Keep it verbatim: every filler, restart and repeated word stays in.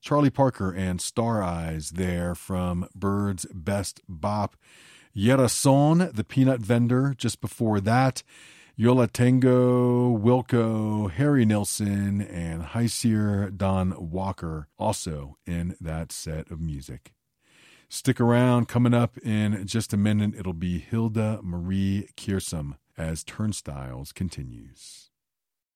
Charlie Parker and Star Eyes there from Bird's Best Bop. Yerason, the Peanut Vendor, just before that. Yo La Tengo, Wilco, Harry Nilsson, and Heisier Don Walker also in that set of music. Stick around. Coming up in just a minute, it'll be Hilda Marie Kiersum as Turnstiles continues.